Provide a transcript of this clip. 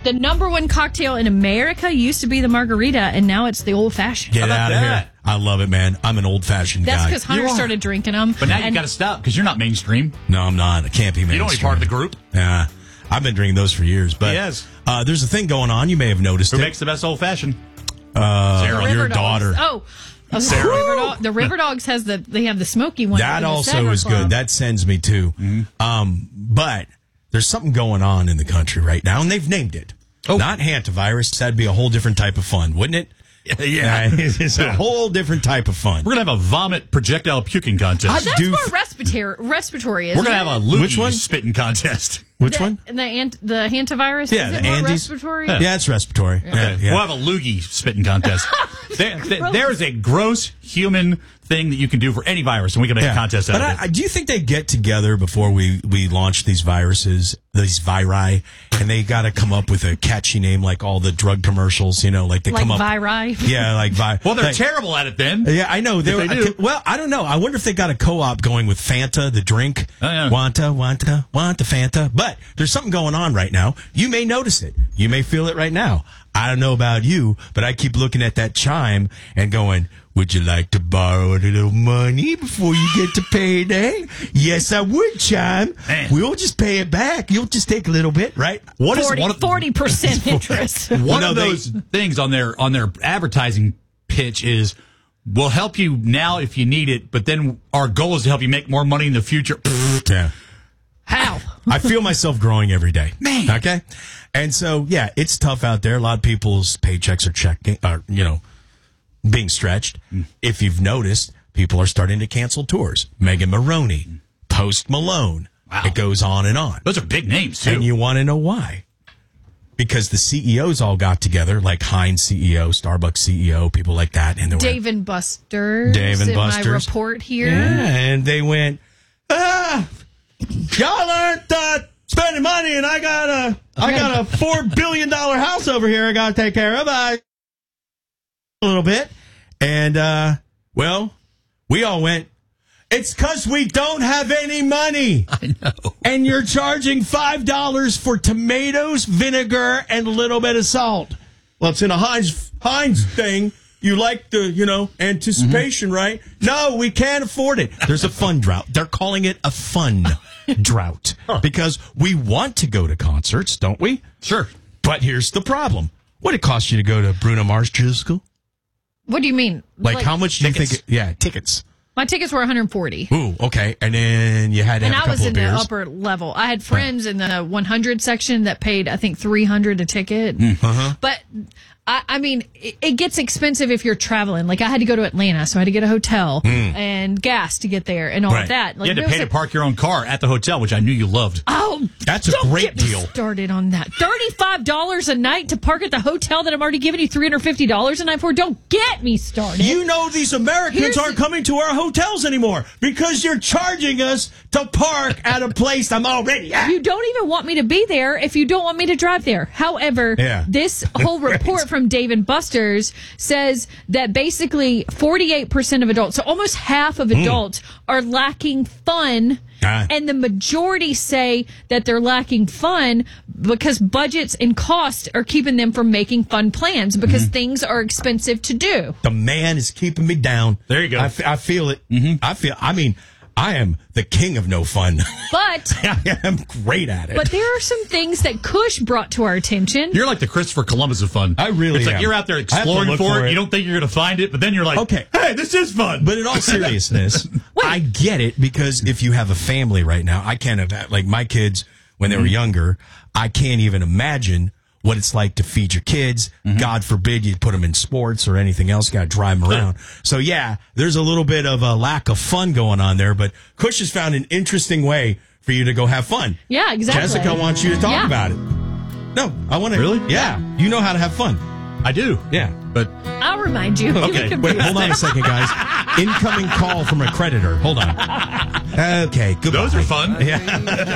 The number one cocktail in America used to be the margarita, and now it's the old fashioned. Get out of here. I love it, man. I'm an old fashioned guy. That's because Hunter started drinking them. But now you got to stop because you're not mainstream. No, I'm not. I can't be mainstream. You don't want to be part of the group. Yeah. I've been drinking those for years. But Yes. There's a thing going on. You may have noticed Who it. makes the best old fashioned? Sarah, your daughter. Sarah. The River Dogs have the smoky one. That also is good. That sends me too. But there's something going on in the country right now, and they've named it. Not hantavirus. That'd be a whole different type of fun, wouldn't it? Yeah. It's a whole different type of fun. We're going to have a vomit projectile puking contest. That's more respiratory, isn't We're going to have a Which one? loogie spitting contest. Which one? The hantavirus? Yeah, is the it more Andes. respiratory? Yeah, it's respiratory. Okay. Yeah. We'll have a loogie spitting contest. There is a gross human thing that you can do for any virus, and we can make a contest out of it. Do you think they get together before we launch these viruses, these viri, and they got to come up with a catchy name like all the drug commercials, like they come up. Viri? Yeah, like viri. Well, they're terrible at it then. Yeah, I know. They do. Well, I don't know. I wonder if they got a co-op going with Fanta, the drink. Oh, yeah. Wanta, Fanta. But there's something going on right now. You may notice it. You may feel it right now. I don't know about you, but I keep looking at that chime and going, would you like to borrow a little money before you get to payday? Yes, I would, chime. Man. We'll just pay it back. You'll just take a little bit, right? What is 40% interest. One of those things on their advertising pitch is, we'll help you now if you need it, but then our goal is to help you make more money in the future. Yeah. How? I feel myself growing every day. Man. Okay? And so, yeah, it's tough out there. A lot of people's paychecks are being stretched. If you've noticed, people are starting to cancel tours. Megan Maroney, Post Malone. Wow. It goes on and on. Those are big names, too. And you want to know why? Because the CEOs all got together, like Heinz CEO, Starbucks CEO, people like that. And Dave and Buster's. Dave and Buster's. My report here. Yeah, and they went, y'all aren't spending money, and I got a $4 billion house over here I got to take care of. A little bit. And, we all went, it's because we don't have any money. I know. And you're charging $5 for tomatoes, vinegar, and a little bit of salt. Well, it's in a Heinz thing. You like the, anticipation, right? No, we can't afford it. There's a fun drought. They're calling it a fun drought because we want to go to concerts, don't we? Sure. But here's the problem. What did it cost you to go to Bruno Mars musical? What do you mean? Like how much do you tickets. think? Tickets. My tickets were $140. Ooh, okay. And then you had to have a couple of beers. And I was in the upper level. I had friends in the 100 section that paid, I think, $300 a ticket. But I mean, it gets expensive if you're traveling. Like, I had to go to Atlanta, so I had to get a hotel and gas to get there and all of that. Like, you had to pay to park your own car at the hotel, which I knew you loved. Oh, that's a great deal. Started on that. $35 a night to park at the hotel that I'm already giving you $350 a night for. Don't get me started. You know these Americans aren't coming to our hotels anymore because you're charging us to park at a place I'm already at. You don't even want me to be there if you don't want me to drive there. However, this whole report from Dave & Buster's says that basically 48% of adults, so almost half of adults, are lacking fun. And the majority say that they're lacking fun because budgets and costs are keeping them from making fun plans because things are expensive to do. The man is keeping me down. There you go. I feel it. I am the king of no fun. But I am great at it. But there are some things that Kush brought to our attention. You're like the Christopher Columbus of fun. I really It's am. like you're out there exploring for it. You don't think you're going to find it, but then you're like, okay, hey, this is fun. But in all seriousness, I get it because if you have a family right now, I can't have, like my kids when they were younger, I can't even imagine what it's like to feed your kids. God forbid you put them in sports or anything else. Got to drive them around. So, yeah, there's a little bit of a lack of fun going on there. But Kush has found an interesting way for you to go have fun. Yeah, exactly. Jessica wants you to talk about it. No, I want to. Really? Yeah. You know how to have fun. I do. Yeah. But I'll remind you. Okay, wait, hold on a second, guys. Incoming call from a creditor. Hold on. Okay, goodbye. those are fun. Yeah.